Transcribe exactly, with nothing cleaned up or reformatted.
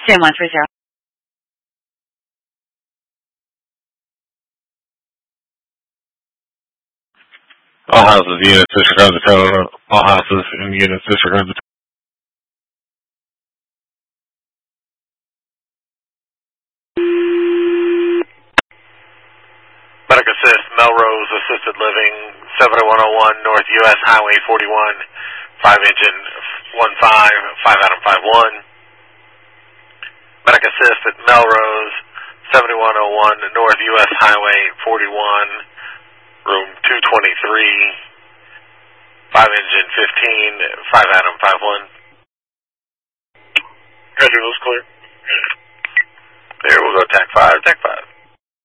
Sim one three zero. All houses, units, disregard the tone. All houses and units, disregard the tone. Medic Assist, Melrose Assisted Living, seventy one oh one North U S Highway forty-one, five engine, one five, five Adam five one. Medic Assist at Melrose, seventy one oh one North U S Highway forty-one, room two twenty-three, five engine fifteen, five Adam five one. Roger, those clear. There, we'll go T A C five, T A C five.